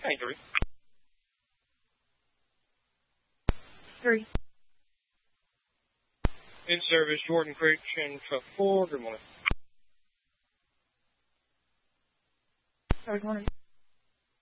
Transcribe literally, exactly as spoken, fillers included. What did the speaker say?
Hey, three. Three. In service, Jordan Christian, truck four. Good morning. Good morning.